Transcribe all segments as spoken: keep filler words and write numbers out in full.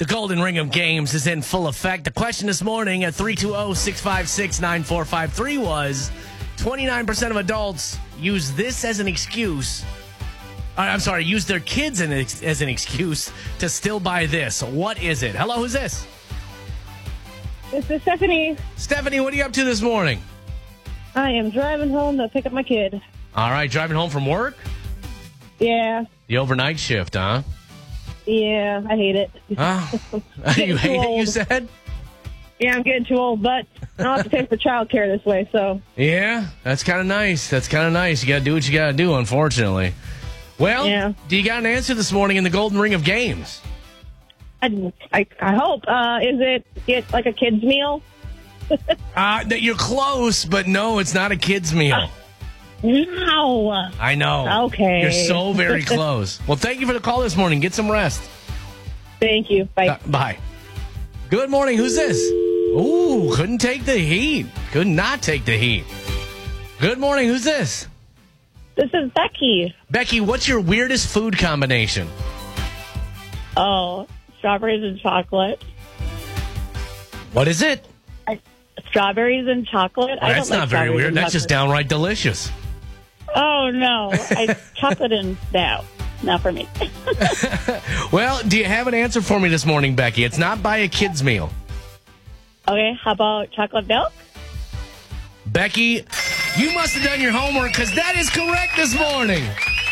The golden ring of games is in full effect. The question this morning at three two zero, six five six, nine four five three was twenty-nine percent of adults use this as an excuse. Uh, I'm sorry, use their kids an ex- as an excuse to still buy this. What is it? Hello, who's this? This is Stephanie. Stephanie, what are you up to this morning? I am driving home to pick up my kid. All right, driving home from work? Yeah. The overnight shift, huh? Yeah, I hate it. Oh, you hate it, you said? Yeah, I'm getting too old, but I don't have to pay for childcare this way, so. Yeah, that's kind of nice. That's kind of nice. You got to do what you got to do, unfortunately. Well, yeah. Do you got an answer this morning in the golden ring of games? I, I, I hope. Uh, is it get like a kid's meal? uh, you're close, but no, it's not a kid's meal. No. I know. Okay. You're so very close. Well, thank you for the call this morning. Get some rest. Thank you. Bye. Uh, bye. Good morning. Who's this? Ooh, couldn't take the heat. Could not take the heat. Good morning. Who's this? This is Becky. Becky, what's your weirdest food combination? Oh, strawberries and chocolate. What is it? I, strawberries and chocolate. Well, I that's don't not like very strawberries weird. and That's just chocolate. downright delicious. Oh, no. I, chocolate and no. Not for me. Well, do you have an answer for me this morning, Becky? It's not buy a kid's meal. Okay, how about chocolate milk? Becky, you must have done your homework because that is correct this morning.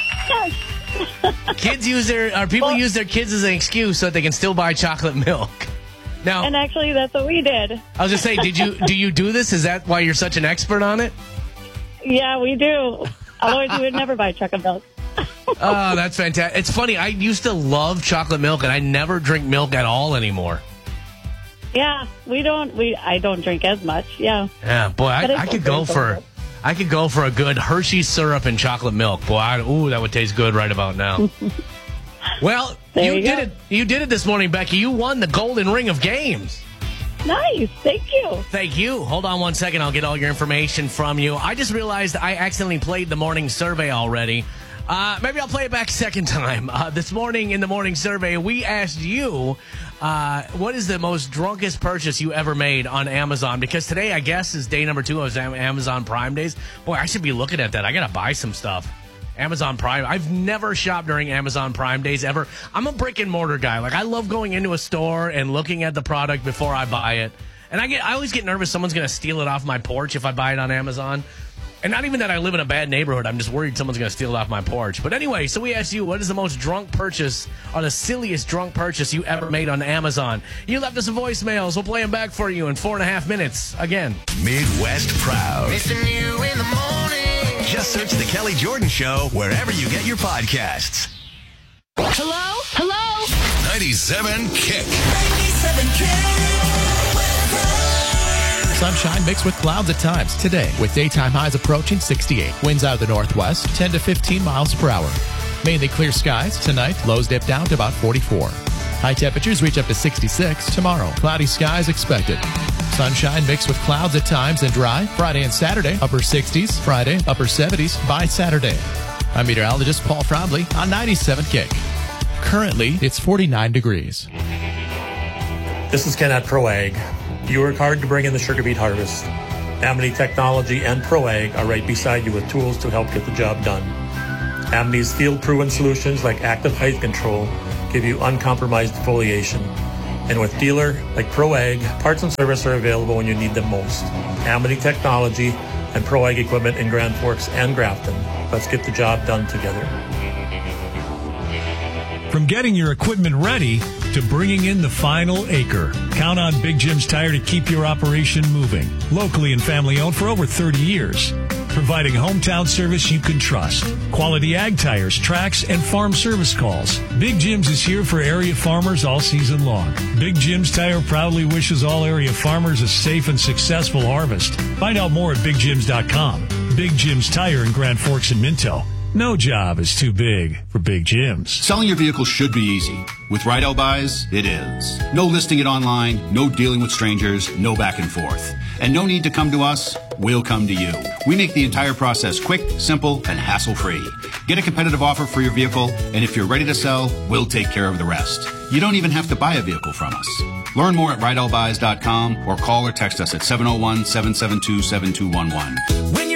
Yes. Kids use their, or people Well, use their kids as an excuse so that they can still buy chocolate milk. Now, And actually, that's what we did. I was just saying, did you do you do this? Is that why you're such an expert on it? Yeah, we do. Otherwise, we would never buy chocolate milk. Oh, that's fantastic. It's funny. I used to love chocolate milk, and I never drink milk at all anymore. Yeah, we don't. We I don't drink as much. Yeah. Yeah, boy, I, But it's I could okay, go it's for, okay. I could go for a good Hershey syrup and chocolate milk. Boy, I, ooh, that would taste good right about now. Well, There you, you did go. it. You did it this morning, Becky. You won the golden ring of games. Nice. Thank you. Thank you. Hold on one second. I'll get all your information from you. I just realized I accidentally played the morning survey already. Uh, maybe I'll play it back a second time. Uh, this morning in the morning survey, we asked you, uh, what is the most drunkest purchase you ever made on Amazon? Because today, I guess, is day number two of Amazon Prime Days. Boy, I should be looking at that. I got to buy some stuff. Amazon Prime. I've never shopped during Amazon Prime Days ever. I'm a brick and mortar guy. Like, I love going into a store and looking at the product before I buy it. And I get, I always get nervous someone's going to steal it off my porch if I buy it on Amazon. And not even that I live in a bad neighborhood. I'm just worried someone's going to steal it off my porch. But anyway, so we asked you, what is the most drunk purchase or the silliest drunk purchase you ever made on Amazon? You left us a voicemails. We'll play them back for you in four and a half minutes. Again. Midwest Proud. Missing you in the morning. Just search The Kelly Jordan Show wherever you get your podcasts. Hello? Hello? ninety-seven Kick. ninety-seven Sunshine mixed with clouds at times today, with daytime highs approaching sixty-eight. Winds out of the northwest, ten to fifteen miles per hour. Mainly clear skies. Tonight, lows dip down to about forty-four. High temperatures reach up to sixty-six. Tomorrow, cloudy skies expected. Sunshine mixed with clouds at times and dry. Friday and Saturday, upper sixties. Friday, upper seventies by Saturday. I'm meteorologist Paul Frombley on ninety-seven Kick. Currently, it's forty-nine degrees. This is Ken at ProAg. You work hard to bring in the sugar beet harvest. Amity Technology and ProAg are right beside you with tools to help get the job done. Amity's field-proven solutions like active height control give you uncompromised foliation. And with dealer like ProAg, parts and service are available when you need them most. Amity Technology and ProAg equipment in Grand Forks and Grafton. Let's get the job done together. From getting your equipment ready to bringing in the final acre, count on Big Jim's Tire to keep your operation moving. Locally and family owned for over thirty years. Providing hometown service you can trust. Quality ag tires, tracks, and farm service calls. Big Jim's is here for area farmers all season long. Big Jim's Tire proudly wishes all area farmers a safe and successful harvest. Find out more at big jims dot com. Big Jim's Tire in Grand Forks and Minto. No job is too big for Big Jim's. Selling your vehicle should be easy. With Rydell Buys, it is. No listing it online, no dealing with strangers, no back and forth. And no need to come to us. we'll come to you. We make the entire process quick, simple, and hassle-free. Get a competitive offer for your vehicle, and if you're ready to sell, we'll take care of the rest. You don't even have to buy a vehicle from us. Learn more at ride all buys dot com or call or text us at seven oh one, seven seven two, seven two one one.